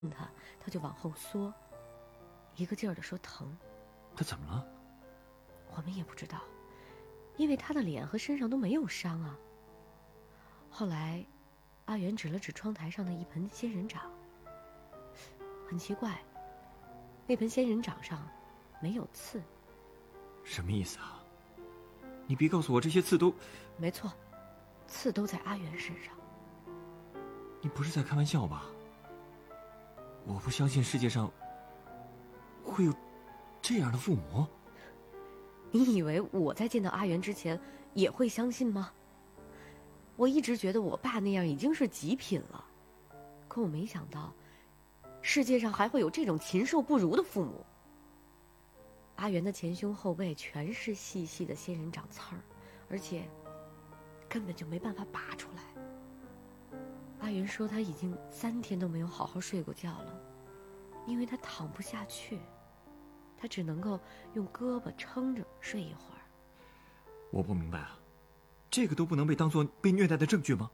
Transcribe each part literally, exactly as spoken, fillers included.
他，他就往后缩，一个劲儿地说疼。 他怎么了？ 我们也不知道，因为他的脸和身上都没有伤啊。后来，阿元指了指窗台上的一盆仙人掌，很奇怪，那盆仙人掌上没有刺。 什么意思啊？你别告诉我这些刺都…… 没错，刺都在阿元身上。 你不是在开玩笑吧？我不相信世界上会有这样的父母。 你以为我在见到阿元之前也会相信吗？我一直觉得我爸那样已经是极品了，可我没想到世界上还会有这种禽兽不如的父母。阿元的前胸后背全是细细的仙人掌刺儿，而且根本就没办法拔出来。阿元说他已经三天都没有好好睡过觉了，因为他躺不下去，他只能够用胳膊撑着睡一会儿。 我不明白啊，这个都不能被当作被虐待的证据吗？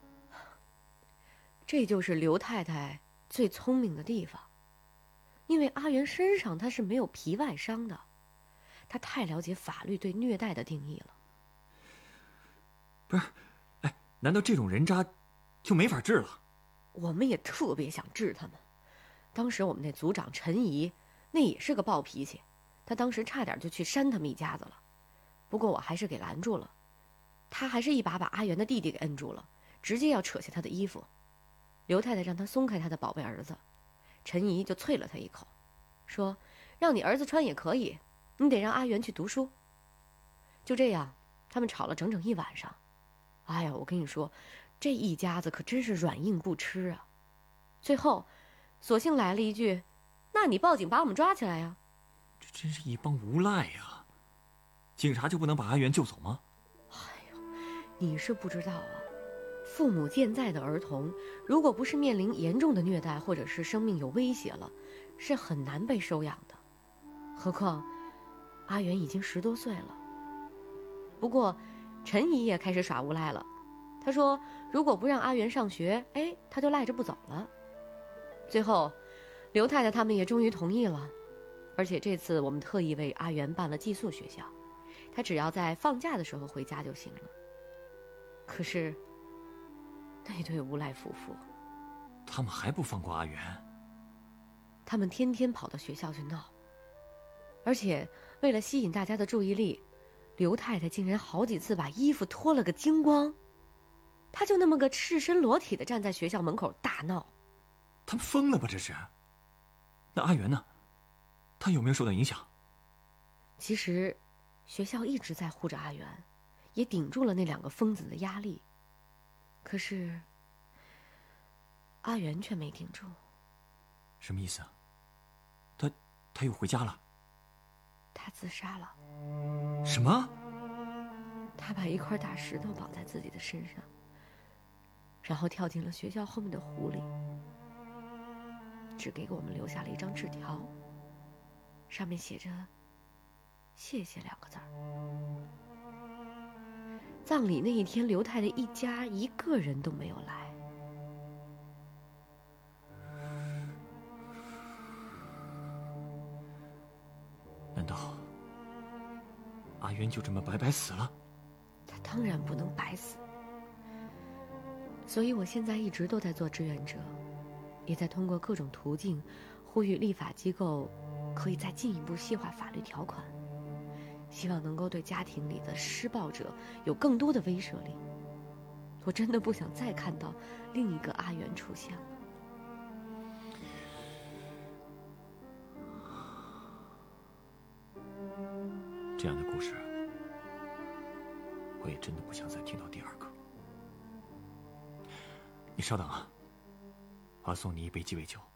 这就是刘太太最聪明的地方，因为阿元身上他是没有皮外伤的，他太了解法律对虐待的定义了。 不是，哎，难道这种人渣就没法治了？ 我们也特别想治他们。当时我们那组长陈怡，那也是个暴脾气，他当时差点就去扇他们一家子了，不过我还是给拦住了。他还是一把把阿元的弟弟给摁住了，直接要扯下他的衣服。刘太太让他松开他的宝贝儿子，陈怡就啐了他一口，说让你儿子穿也可以，你得让阿元去读书。就这样他们吵了整整一晚上。哎呀，我跟你说，这一家子可真是软硬不吃啊。最后索性来了一句，那你报警把我们抓起来呀。 这真是一帮无赖呀！警察就不能把阿元救走吗？ 哎呦，你是不知道啊，父母健在的儿童，如果不是面临严重的虐待或者是生命有威胁了，是很难被收养的。何况阿元已经十多岁了。不过陈姨也开始耍无赖了，她说如果不让阿元上学，哎，她就赖着不走了。最后刘太太他们也终于同意了，而且这次我们特意为阿元办了寄宿学校，他只要在放假的时候回家就行了。可是那对无赖夫妇， 他们还不放过阿元？ 他们天天跑到学校去闹，而且为了吸引大家的注意力，刘太太竟然好几次把衣服脱了个精光，她就那么个赤身裸体的站在学校门口大闹。 他们疯了吧这是？那阿元呢？他有没有受到影响？ 其实学校一直在护着阿元，也顶住了那两个疯子的压力，可是阿元却没顶住。 什么意思啊？他他又回家了？ 他自杀了。 什么？ 他把一块大石头绑在自己的身上，然后跳进了学校后面的湖里，只给我们留下了一张纸条，上面写着谢谢两个字儿。葬礼那一天，刘太太一家一个人都没有来。 难道阿元就这么白白死了？ 他当然不能白死，所以我现在一直都在做志愿者，也在通过各种途径呼吁立法机构可以再进一步细化法律条款，希望能够对家庭里的施暴者有更多的威慑力。我真的不想再看到另一个阿元出现了。 这样的故事我也真的不想再听到第二个。你稍等啊，我要送你一杯鸡尾酒。